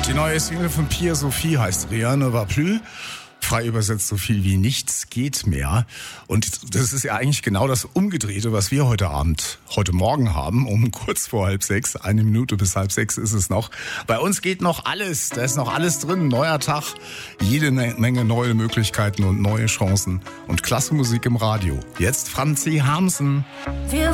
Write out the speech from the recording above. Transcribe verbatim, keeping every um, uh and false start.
Die neue Single von Pia Sophie heißt Rien ne va plus. Frei übersetzt so viel wie nichts geht mehr. Und das ist ja eigentlich genau das Umgedrehte, was wir heute Abend, heute Morgen haben, um kurz vor halb sechs, eine Minute bis halb sechs ist es noch. Bei uns geht noch alles, da ist noch alles drin, neuer Tag, jede Menge neue Möglichkeiten und neue Chancen und klasse Musik im Radio. Jetzt Franzi Harmsen. Wir